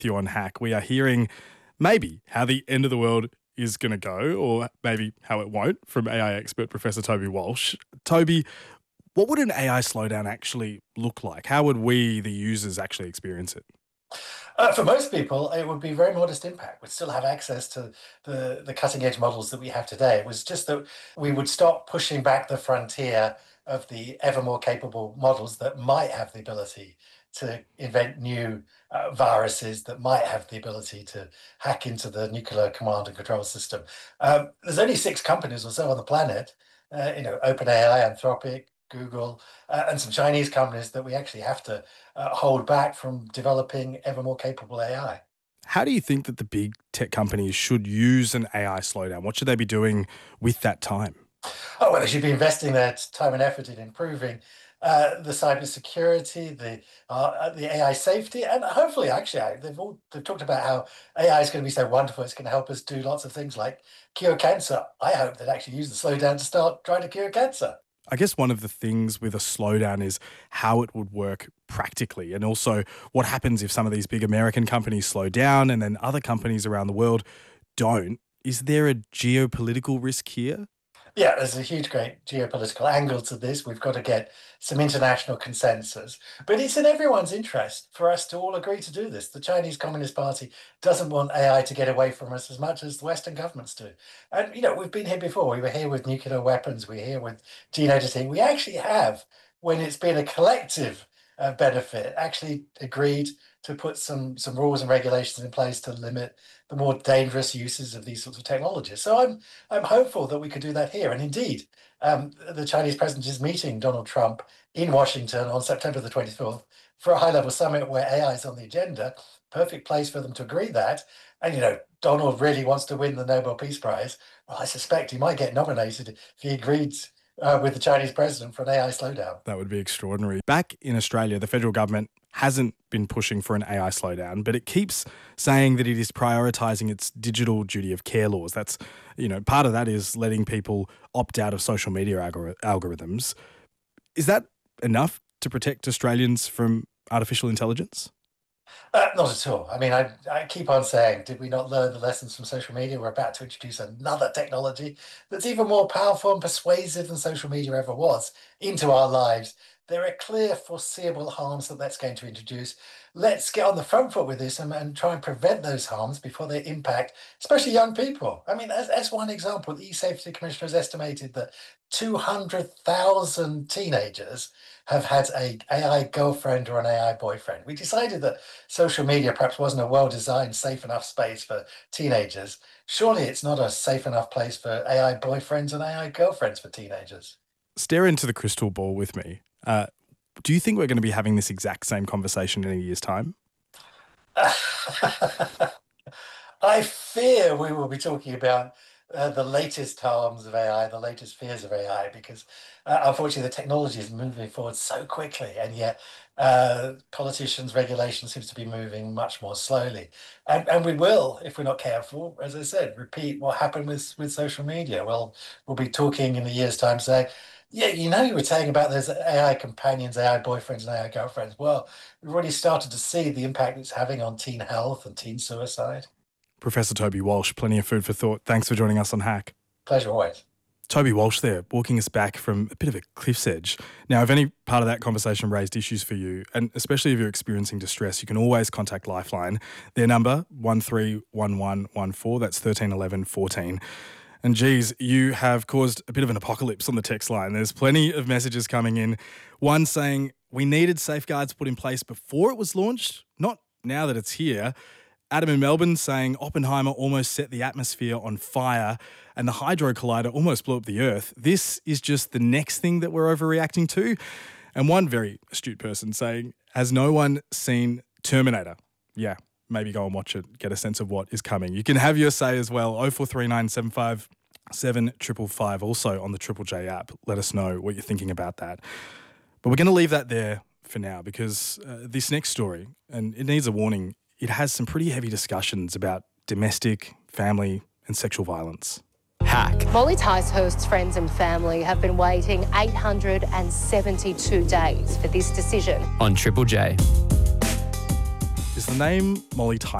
you on Hack. We are hearing maybe how the end of the world is going to go, or maybe how it won't, from AI expert Professor Toby Walsh. Toby, what would an AI slowdown actually look like? How would we, the users, actually experience it? For most people, it would be very modest impact. We'd still have access to the cutting edge models that we have today. It was just that we would stop pushing back the frontier of the ever more capable models that might have the ability to invent new viruses, that might have the ability to hack into the nuclear command and control system. There's only 6 companies or so on the planet, OpenAI, Anthropic, Google, and some Chinese companies that we actually have to hold back from developing ever more capable AI. How do you think that the big tech companies should use an AI slowdown? What should they be doing with that time? Oh, well, they should be investing their time and effort in improving the cybersecurity, the AI safety, and hopefully, actually, they've talked about how AI is going to be so wonderful. It's going to help us do lots of things like cure cancer. I hope they'd actually use the slowdown to start trying to cure cancer. I guess one of the things with a slowdown is how it would work practically, and also what happens if some of these big American companies slow down and then other companies around the world don't. Is there a geopolitical risk here? Yeah, there's a great geopolitical angle to this. We've got to get some international consensus. But it's in everyone's interest for us to all agree to do this. The Chinese Communist Party doesn't want AI to get away from us as much as the Western governments do. And, we've been here before. We were here with nuclear weapons. We're here with gene editing. We actually have, when it's been a collective benefit, actually agreed to put some rules and regulations in place to limit the more dangerous uses of these sorts of technologies. So I'm hopeful that we could do that here. And indeed, the Chinese president is meeting Donald Trump in Washington on September the 24th for a high-level summit where AI is on the agenda. Perfect place for them to agree that. And, Donald really wants to win the Nobel Peace Prize. Well, I suspect he might get nominated if he agreed with the Chinese president for an AI slowdown. That would be extraordinary. Back in Australia, the federal government hasn't been pushing for an AI slowdown, but it keeps saying that it is prioritising its digital duty of care laws. That's, part of that is letting people opt out of social media algorithms. Is that enough to protect Australians from artificial intelligence? Not at all. I mean, I keep on saying, did we not learn the lessons from social media? We're about to introduce another technology that's even more powerful and persuasive than social media ever was into our lives. There are clear, foreseeable harms that's going to introduce. Let's get on the front foot with this and try and prevent those harms before they impact, especially young people. I mean, as one example, the eSafety Commissioner has estimated that 200,000 teenagers have had an AI girlfriend or an AI boyfriend. We decided that social media perhaps wasn't a well-designed, safe enough space for teenagers. Surely it's not a safe enough place for AI boyfriends and AI girlfriends for teenagers. Stare into the crystal ball with me. Do you think we're going to be having this exact same conversation in a year's time? I fear we will be talking about the latest harms of AI, the latest fears of AI, because unfortunately the technology is moving forward so quickly, and yet politicians' regulation seems to be moving much more slowly. And we will, if we're not careful, as I said, repeat what happened with social media. We'll be talking in a year's time saying, yeah, you were saying about those AI companions, AI boyfriends and AI girlfriends. Well, we've already started to see the impact it's having on teen health and teen suicide. Professor Toby Walsh, plenty of food for thought. Thanks for joining us on Hack. Pleasure always. Toby Walsh there, walking us back from a bit of a cliff's edge. Now, if any part of that conversation raised issues for you, and especially if you're experiencing distress, you can always contact Lifeline. Their number, 131114, that's 1311 14. And geez, you have caused a bit of an apocalypse on the text line. There's plenty of messages coming in. One saying, we needed safeguards put in place before it was launched, not now that it's here. Adam in Melbourne saying Oppenheimer almost set the atmosphere on fire and the Hadron Collider almost blew up the Earth. This is just the next thing that we're overreacting to. And one very astute person saying, has no one seen Terminator? Yeah, maybe go and watch it, get a sense of what is coming. You can have your say as well, 0439 75 7555, also on the Triple J app. Let us know what you're thinking about that. But we're going to leave that there for now because this next story, and it needs a warning, it has some pretty heavy discussions about domestic, family and sexual violence. Hack. Molly Ticehurst's friends and family have been waiting 872 days for this decision. On Triple J. Is the name Molly